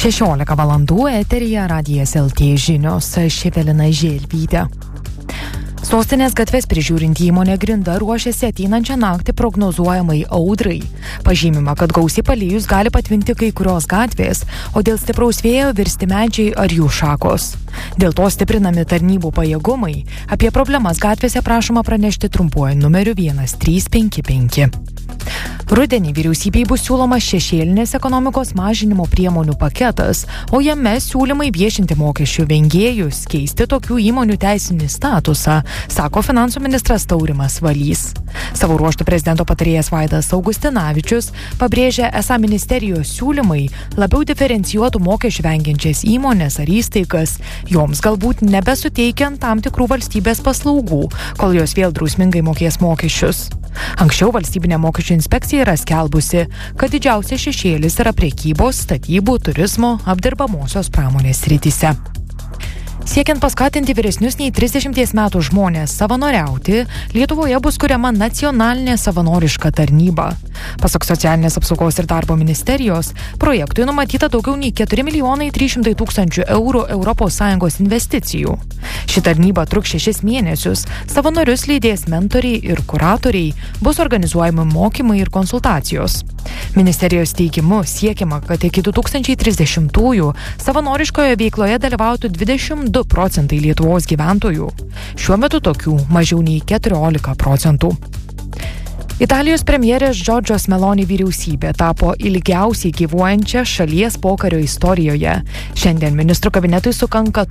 16 valandų eteryje Radijas LT žinios, Evelina Želvytė. Sostinės gatves prižiūrinti įmonė Grinda ruošiasi ateinančią naktį prognozuojamai audrai. Pažymima, kad gausiai palijus gali patvinti kai kurios gatvės, o dėl stipraus vėjo virsti medžiai ar jų šakos. Dėl to stiprinami tarnybų pajėgumai. Apie problemas gatvėse prašoma pranešti trumpuoju numeriu 1355. Rudenį vyriausybei bus siūlomas šešėlinės ekonomikos mažinimo priemonių paketas, o jame siūlymai viešinti mokesčių vengėjus, keisti tokių įmonių teisinį statusą, sako finansų ministras Taurimas Valys. Savo ruožtu prezidento patarėjas Vaidas Augustinavičius pabrėžia, esą ministerijos siūlymai labiau diferencijuotų mokesčių vengiančias įmonės ar įstaigas, joms galbūt nebesuteikiant tam tikrų valstybės paslaugų, kol jos vėl drausmingai mokės mokesčius. Anksčiau valstybinė mokesčių inspekcija yra skelbusi, kad didžiausias šešėlis yra prekybos, statybų, turizmo, apdirbamosios pramonės srityse. Siekiant paskatinti vyresnius nei 30 metų žmonės savanoriauti, Lietuvoje bus kuriama nacionalinė savanoriška tarnyba. Pasak Socialinės apsaugos ir darbo ministerijos, projektui numatyta daugiau nei 4 300 000 eurų ES investicijų. Ši tarnyba truks 6 mėnesius, savanorius lydės mentoriai ir kuratoriai, bus organizuojami mokymai ir konsultacijos. Ministerijos teigimu siekiama, kad iki 2030-ųjų savanoriškoje veikloje dalyvautų 22% Lietuvos gyventojų. Šiuo metu tokių mažiau nei 14%. Italijos premjerės Giorgios Meloni vyriausybė tapo ilgiausiai gyvuojančia šalies pokario istorijoje. Šiandien ministrų kabinetui sukanka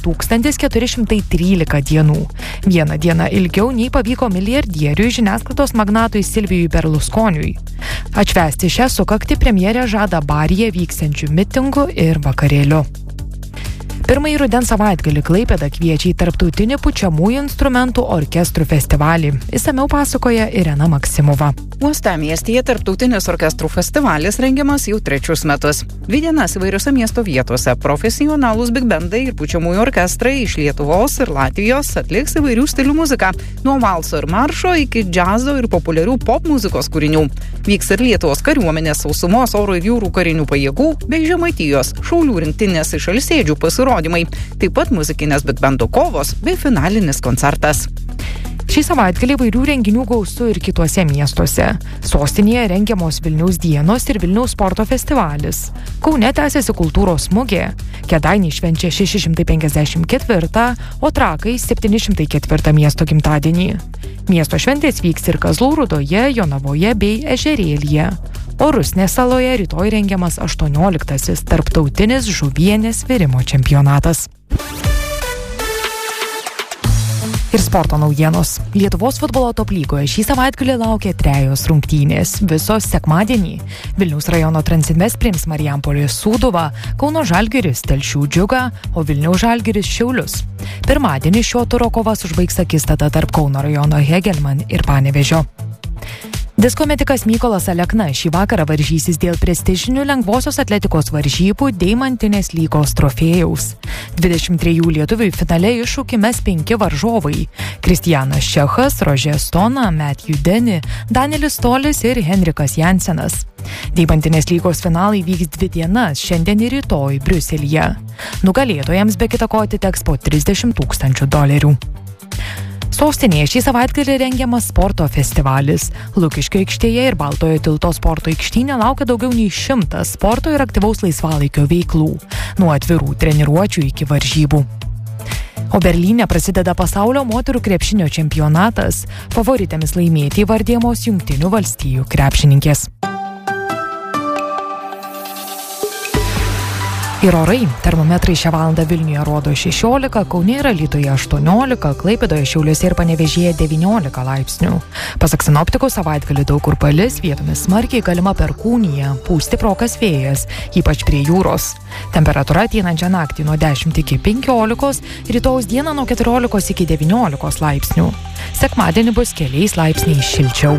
1413 dienų. Vieną dieną ilgiau nei pavyko milijardieriui žiniasklaidos magnatui Silvijui Berlusconiui. Atšvęsti šią sukaktį premjerė žada Baryje vyksiančių mitingų ir vakarėlių. Pirmąjį rudens savaitgalį Klaipėda kviečia į tarptautinį pučiamųjų instrumentų orkestrų festivalį. Išsamiau pasakoja Irena Maksimova. Uostamiestyje tarptautinis orkestrų festivalis rengiamas jau 3 metus. 2 dienas įvairiose miesto vietose profesionalūs bigbendai ir pučiamųjų orkestrai iš Lietuvos ir Latvijos atliks įvairių stilių muziką, nuo valso ir maršo iki džiazo ir populiarių pop muzikos kūrinių. Vyks ir Lietuvos kariuomenės, sausumos, oro ir jūrų karinių pajėgų bei Žemaitijos šaulių rinktinės iš alsėdžių pasirodymai. Taip pat muzikinės bigbendų kovos bei finalinis koncertas. Šį savaitgalį įvairių renginių gausu ir kituose miestuose. Sostinėje rengiamos Vilniaus dienos ir Vilniaus sporto festivalis. Kaune tęsiasi kultūros mugė. Kėdainiai švenčia 654, o Trakai 704 miesto gimtadienį. Miesto šventės vyks ir Kazlų Rūdoje, Jonavoje bei Ežerėlyje. O Rusnės saloje rytoj rengiamas 18. tarptautinis žuvienės virimo čempionatas. Ir sporto naujienos. Lietuvos futbolo top lygoje šį savaitgalį laukia 3 rungtynės, visos sekmadienį. Vilniaus rajono Transinvest priims Marijampolės Sūduvą, Kauno Žalgiris Telšių Džiugą, o Vilniaus Žalgiris Šiaulius. Pirmadienį šio turo kovas užbaigs akistata tarp Kauno rajono Hegelman ir Panevėžio. Disko metikas Mykolas Alekna šį vakarą varžysis dėl prestižinių lengvosios atletikos varžybų Deimantinės lygos trofėjaus. 23 lietuvių finale iššūkį mes 5 varžovai – Kristijanas Čechas, Rožė Stona, Matthew Denny, Danielis Tolis ir Henrikas Jansenas. Deimantinės lygos finalai vyks 2 dienas, šiandien ir rytoj Briuselyje. Nugalėtojams be kita ko atiteks po $30 000. Sostinėje šį savaitgalį rengiamas sporto festivalis. Lukiškių aikštėje ir Baltojo tilto sporto aikštyne laukia daugiau nei 100 sporto ir aktyvaus laisvalaikio veiklų, nuo atvirų treniruočių iki varžybų. O Berlyne prasideda pasaulio moterų krepšinio čempionatas. Favoritėmis laimėti įvardijamos Jungtinių valstijų krepšininkės. Ir orai. Termometrai šią valandą Vilniuje rodo 16, Kaune ir Alytuje 18, Klaipėdoje, Šiauliuose ir Panevėžyje 19 laipsnių. Pasak sinoptikų, savaitgalį daug kur palis, vietomis smarkiai galima perkūnija, pūs stiprokas vėjas, ypač prie jūros. Temperatūra ateinančią naktį nuo 10 iki 15, rytojaus dieną nuo 14 iki 19 laipsnių. Sekmadienį bus keliais laipsniais šilčiau.